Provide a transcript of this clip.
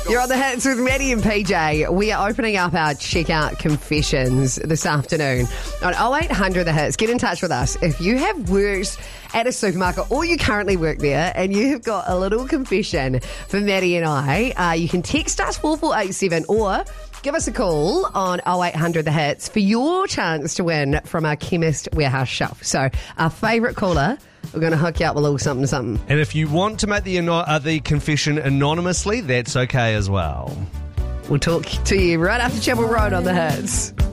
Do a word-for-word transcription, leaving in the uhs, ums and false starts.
You're on the hits with Maddie and P J. We are opening up our checkout confessions this afternoon on oh eight hundred the hits. Get in touch with us. If you have worked at a supermarket or you currently work there and you have got a little confession for Maddie and I, uh, you can text us four four eight seven or give us a call on oh eight hundred the hits for your chance to win from our Chemist Warehouse shelf. So our favourite caller, we're going to hook you up with a little something something. And if you want to make the ano- uh, the confession anonymously, that's okay as well. We'll talk to you right after Chapel Road on the hits.